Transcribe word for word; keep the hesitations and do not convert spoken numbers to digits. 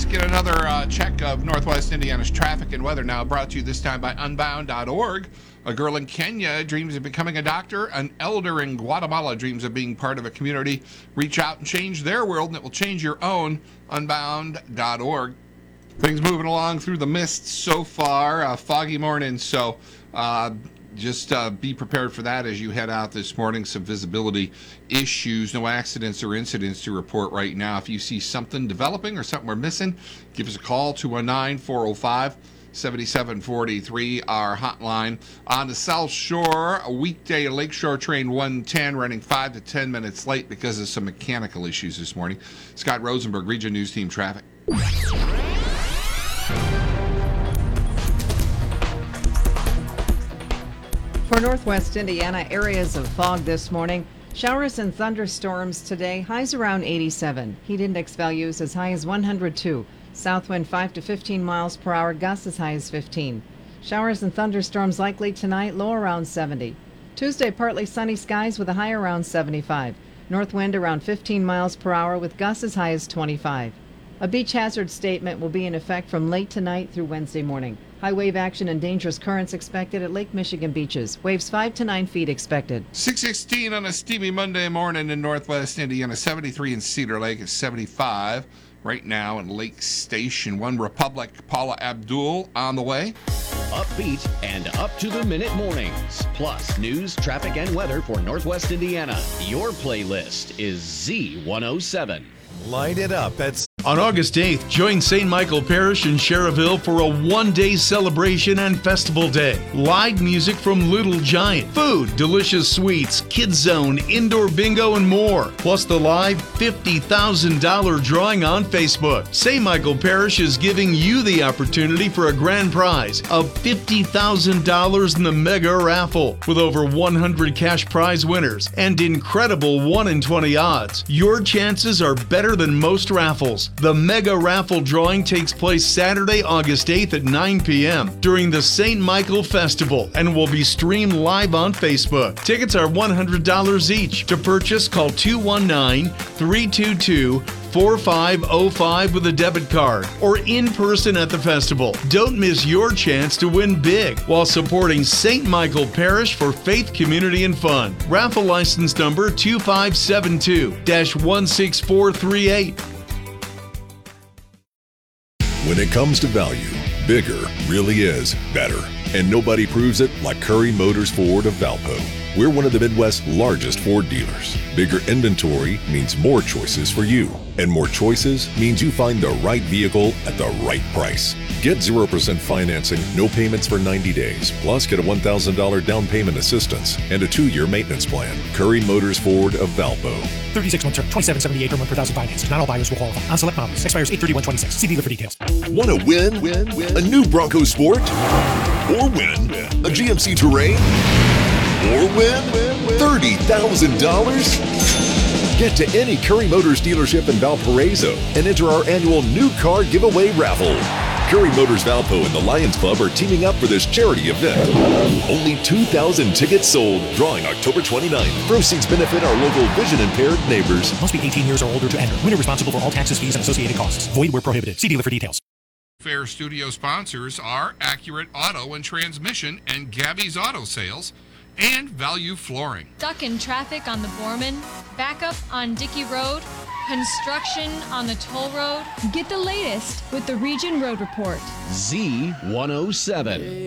get another uh, check of Northwest Indiana's traffic and weather now, brought to you this time by unbound dot org. A girl in Kenya dreams of becoming a doctor. An elder in Guatemala dreams of being part of a community. Reach out and change their world, and it will change your own. unbound dot org. Things moving along through the mist so far. Uh, foggy morning, so uh, just uh, be prepared for that as you head out this morning. Some visibility issues. No accidents or incidents to report right now. If you see something developing or something we're missing, give us a call, two one nine, four oh five, seven seven four three, our hotline. On the South Shore, a weekday Lakeshore Train one ten running five to ten minutes late because of some mechanical issues this morning. Scott Rosenberg, Region News Team Traffic. For Northwest Indiana, areas of fog this morning. Showers and thunderstorms today. Highs around eighty-seven. Heat index values as high as one hundred two. South wind five to fifteen miles per hour. Gusts as high as fifteen. Showers and thunderstorms likely tonight. Low around seventy. Tuesday, partly sunny skies with a high around seventy-five. North wind around fifteen miles per hour with gusts as high as twenty-five. A beach hazard statement will be in effect from late tonight through Wednesday morning. High wave action and dangerous currents expected at Lake Michigan beaches. Waves five to nine feet expected. six sixteen on a steamy Monday morning in Northwest Indiana. seventy-three in Cedar Lake. It's seventy-five right now in Lake Station. One Republic, Paula Abdul on the way. Upbeat and up-to-the-minute mornings. Plus news, traffic, and weather for Northwest Indiana. Your playlist is Z one oh seven. Light it up. That's On August eighth, join Saint Michael Parish in Cherville for a one-day celebration and festival day. Live music from Little Giant, food, delicious sweets, kids zone, indoor bingo, and more. Plus the live fifty thousand dollars drawing on Facebook. Saint Michael Parish is giving you the opportunity for a grand prize of fifty thousand dollars in the mega raffle with over one hundred cash prize winners and incredible one in twenty odds. Your chances are better than most raffles. The mega raffle drawing takes place Saturday, August eighth at nine p.m. during the Saint Michael Festival and will be streamed live on Facebook. Tickets are one hundred dollars each. To purchase, call two one nine, three two two, four five oh five with a debit card or in person at the festival. Don't miss your chance to win big while supporting Saint Michael Parish for faith, community, and fun. Raffle license number two five seven two dash one six four three eight. when it comes to value, bigger really is better. And nobody proves it like Curry Motors Ford of Valpo. We're one of the Midwest's largest Ford dealers. Bigger inventory means more choices for you. And more choices means you find the right vehicle at the right price. Get zero percent financing, no payments for ninety days, plus get a one thousand dollars down payment assistance and a two-year maintenance plan. Curry Motors Ford of Valpo. thirty-six month term, twenty-seven seventy-eight per month per thousand financed. Not all buyers will qualify. On select models. Expires eight thirty-one twenty-six. See dealer for details. Want to win? Win? Win? A new Bronco Sport? Or win? A G M C Terrain? Or win? thirty thousand dollars? Get to any Curry Motors dealership in Valparaiso and enter our annual new car giveaway raffle. Curry Motors Valpo and the Lions Club are teaming up for this charity event. Only two thousand tickets sold, drawing October twenty-ninth. Proceeds benefit our local vision-impaired neighbors. Must be eighteen years or older to enter. Winner responsible for all taxes, fees, and associated costs. Void where prohibited. See dealer for details. Fair Studio sponsors are Accurate Auto and Transmission and Gabby's Auto Sales and Value Flooring. Stuck in traffic on the Borman, backup on Dickey Road, construction on the toll road. Get the latest with the Region Road Report. Z one oh seven.